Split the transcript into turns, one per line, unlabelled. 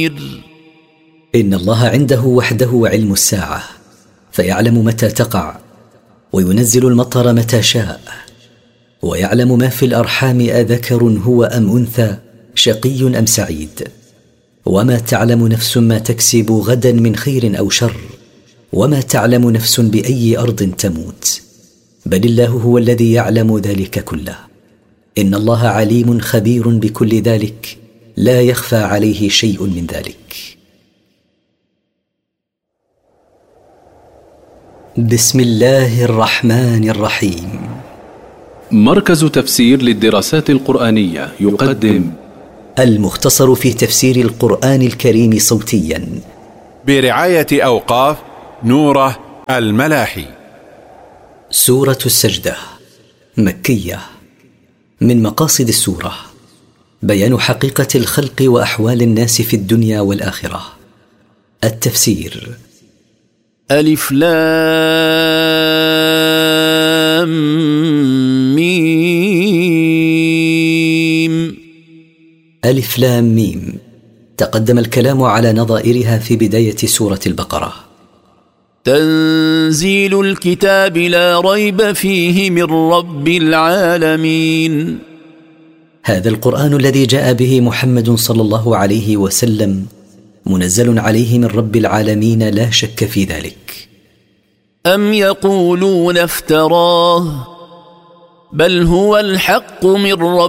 إن الله عنده وحده علم الساعة، فيعلم متى تقع، وينزل المطر متى شاء، ويعلم ما في الأرحام أذكر هو أم أنثى، شقي أم سعيد. وما تعلم نفس ما تكسب غدا من خير أو شر، وما تعلم نفس بأي أرض تموت، بل الله هو الذي يعلم ذلك كله. إن الله عليم خبير بكل ذلك، لا يخفى عليه شيء من ذلك. بسم الله الرحمن الرحيم.
مركز تفسير للدراسات القرآنية يقدم
المختصر في تفسير القرآن الكريم صوتيا
برعاية أوقاف نوره الملاحي.
سورة السجدة مكية. من مقاصد السورة بيان حقيقة الخلق وأحوال الناس في الدنيا والآخرة. التفسير:
ألف لام ميم.
ألف لام ميم. تقدم الكلام على نظائرها في بداية سورة البقرة.
تنزيل الكتاب لا ريب فيه من رب العالمين.
هذا القرآن الذي جاء به محمد صلى الله عليه وسلم منزل عليه من رب العالمين، لا شك في ذلك.
أم يقولون افتراه بل هو الحق من رب